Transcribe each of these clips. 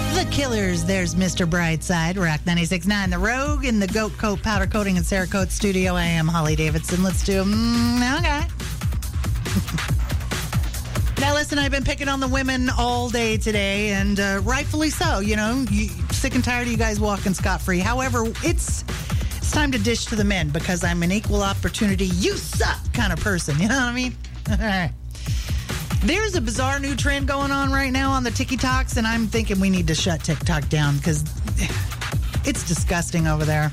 The Killers, there's Mr. Brightside, Rock 96.9, The Rogue in the Goat Coat Powder Coating and Cerakote Studio. I am Holly Davidson. Let's do okay. Now listen, I've been picking on the women all day today, and rightfully so. You know, sick and tired of you guys walking scot-free. However, it's time to dish to the men because I'm an equal opportunity, you suck kind of person. You know what I mean? All right. There's a bizarre new trend going on right now on the TikToks, and I'm thinking we need to shut TikTok down because it's disgusting over there.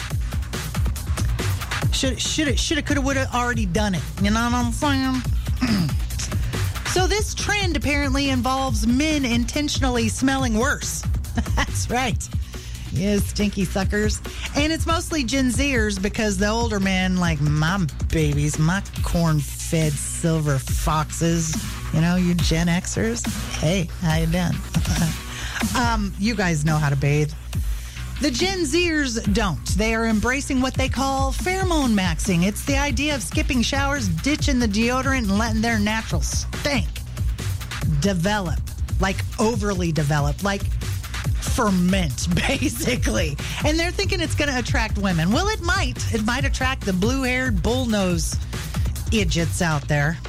Shoulda, coulda, woulda already done it. You know what I'm saying? So this trend apparently involves men intentionally smelling worse. That's right. You stinky suckers. And it's mostly Gen Zers because the older men, like my babies, my corn-fed silver foxes, you know, you Gen Xers, hey, how you doing? You guys know how to bathe. The Gen Zers don't. They are embracing what they call pheromone maxing. It's the idea of skipping showers, ditching the deodorant, and letting their natural stink develop, like overly develop, like ferment, basically. And they're thinking it's going to attract women. Well, it might. It might attract the blue-haired, bullnose idiots out there.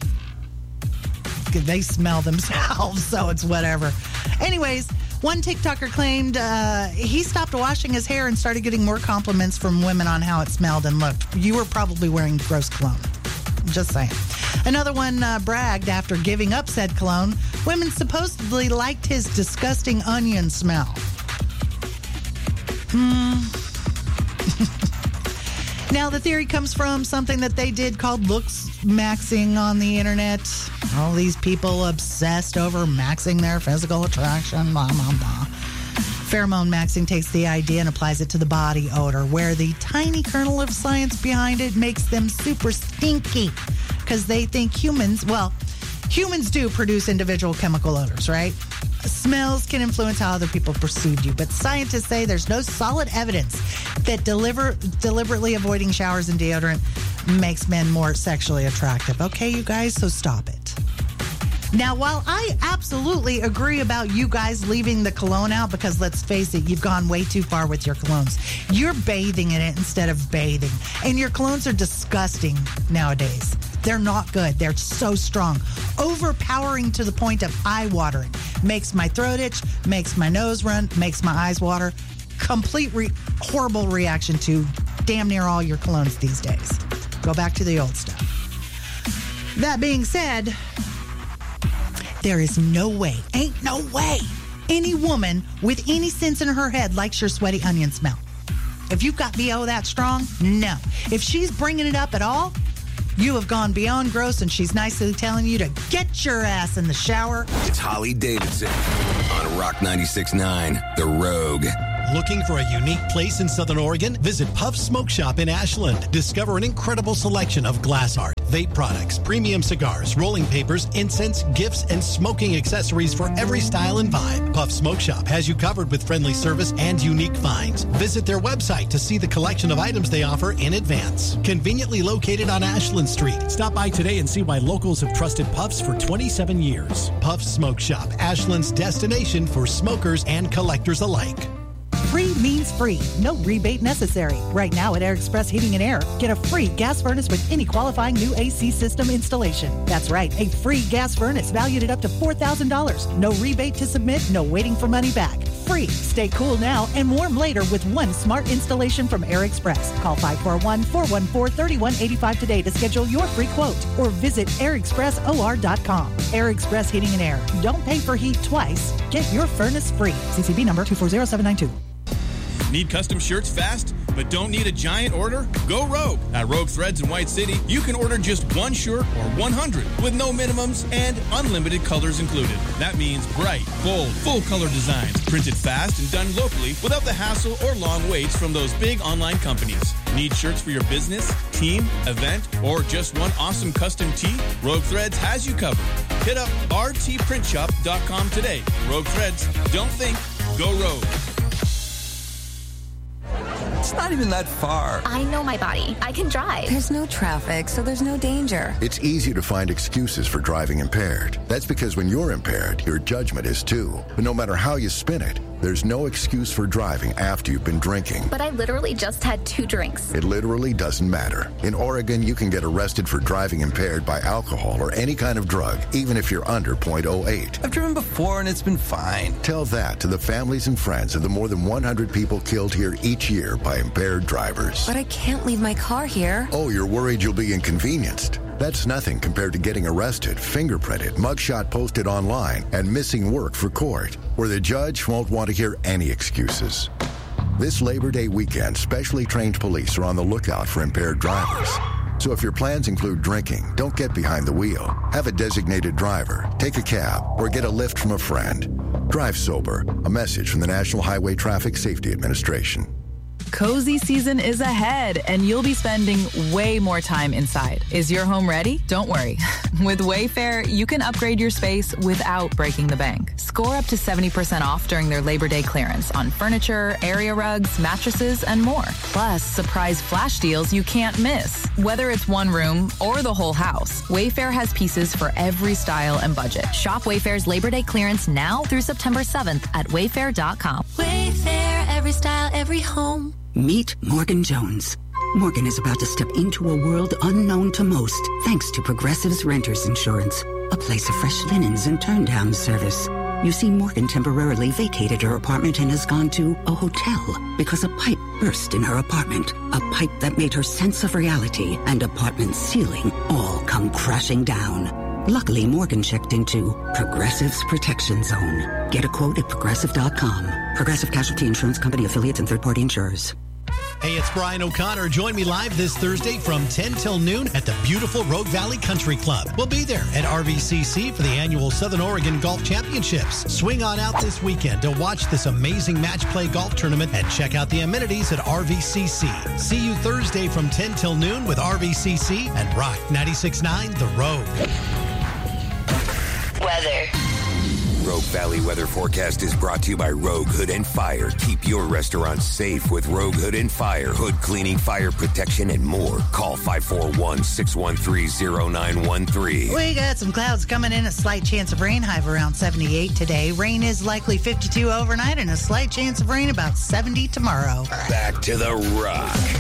They smell themselves, so it's whatever. Anyways, one TikToker claimed he stopped washing his hair and started getting more compliments from women on how it smelled and looked. You were probably wearing gross cologne. Just saying. Another one bragged after giving up said cologne, women supposedly liked his disgusting onion smell. Now, the theory comes from something that they did called looks maxing on the internet. All these people obsessed over maxing their physical attraction, blah, blah, blah. Pheromone maxing takes the idea and applies it to the body odor, where the tiny kernel of science behind it makes them super stinky because they think humans do produce individual chemical odors, right? Smells can influence how other people perceive you, but scientists say there's no solid evidence that deliberately avoiding showers and deodorant makes men more sexually attractive. Okay, you guys, so stop it. Now, while I absolutely agree about you guys leaving the cologne out, because let's face it, you've gone way too far with your colognes. You're bathing in it instead of bathing. And your colognes are disgusting nowadays. They're not good. They're so strong. Overpowering to the point of eye-watering. Makes my throat itch, makes my nose run, makes my eyes water. Complete horrible reaction to damn near all your colognes these days. Go back to the old stuff. That being said, there is no way, ain't no way, any woman with any sense in her head likes your sweaty onion smell. If you've got BO that strong, no. If she's bringing it up at all, you have gone beyond gross, and she's nicely telling you to get your ass in the shower. It's Holly Davidson on Rock 96.9, The Rogue. Looking for a unique place in Southern Oregon? Visit Puff Smoke Shop in Ashland. Discover an incredible selection of glass art, vape products, premium cigars, rolling papers, incense, gifts, and smoking accessories for every style and vibe. Puff Smoke Shop has you covered with friendly service and unique finds. Visit their website to see the collection of items they offer in advance. Conveniently located on Ashland Street. Stop by today and see why locals have trusted Puffs for 27 years. Puff Smoke Shop, Ashland's destination for smokers and collectors alike. Free means free. No rebate necessary. Right now at Air Express Heating and Air, get a free gas furnace with any qualifying new AC system installation. That's right, a free gas furnace valued at up to $4,000. No rebate to submit, no waiting for money back. Free. Stay cool now and warm later with one smart installation from Air Express. Call 541-414-3185 today to schedule your free quote or visit airexpressor.com. Air Express Heating and Air. Don't pay for heat twice. Get your furnace free. CCB number 240792. Need custom shirts fast, but don't need a giant order? Go Rogue. At Rogue Threads in White City, you can order just one shirt or 100 with no minimums and unlimited colors included. That means bright, bold, full-color designs, printed fast and done locally without the hassle or long waits from those big online companies. Need shirts for your business, team, event, or just one awesome custom tee? Rogue Threads has you covered. Hit up rtprintshop.com today. Rogue Threads. Don't think, go Rogue. It's not even that far. I know my body. I can drive. There's no traffic, so there's no danger. It's easy to find excuses for driving impaired. That's because when you're impaired, your judgment is too. But no matter how you spin it, there's no excuse for driving after you've been drinking. But I literally just had 2 drinks. It literally doesn't matter. In Oregon, you can get arrested for driving impaired by alcohol or any kind of drug, even if you're under .08. I've driven before and it's been fine. Tell that to the families and friends of the more than 100 people killed here each year by impaired drivers. But I can't leave my car here. Oh, you're worried you'll be inconvenienced? That's nothing compared to getting arrested, fingerprinted, mugshot posted online, and missing work for court, where the judge won't want to hear any excuses. This Labor Day weekend, specially trained police are on the lookout for impaired drivers. So if your plans include drinking, don't get behind the wheel. Have a designated driver, take a cab, or get a lift from a friend. Drive sober. A message from the National Highway Traffic Safety Administration. Cozy season is ahead, and you'll be spending way more time inside. Is your home ready? Don't worry. With Wayfair, you can upgrade your space without breaking the bank. Score up to 70% off during their Labor Day clearance on furniture, area rugs, mattresses, and more. Plus, surprise flash deals you can't miss. Whether it's one room or the whole house, Wayfair has pieces for every style and budget. Shop Wayfair's Labor Day clearance now through September 7th at wayfair.com. Wayfair, every style, every home. Meet Morgan Jones. Morgan is about to step into a world unknown to most, thanks to Progressive's Renters Insurance, a place of fresh linens and turn-down service. You see, Morgan temporarily vacated her apartment and has gone to a hotel because a pipe burst in her apartment, a pipe that made her sense of reality and apartment ceiling all come crashing down. Luckily, Morgan checked into Progressive's Protection Zone. Get a quote at Progressive.com. Progressive Casualty Insurance Company, affiliates, and third-party insurers. Hey, it's Brian O'Connor. Join me live this Thursday from 10 till noon at the beautiful Rogue Valley Country Club. We'll be there at RVCC for the annual Southern Oregon Golf Championships. Swing on out this weekend to watch this amazing match play golf tournament and check out the amenities at RVCC. See you Thursday from 10 till noon with RVCC and Rock 96.9 The Rogue. Weather. Rogue Valley weather forecast is brought to you by Rogue Hood and Fire. Keep your restaurant safe with Rogue Hood and Fire. Hood cleaning, fire protection, and more. Call 541-613-0913. We got some clouds coming in, a slight chance of rain, high of around 78 today. Rain is likely 52 overnight and a slight chance of rain about 70 tomorrow. Back to the Rock.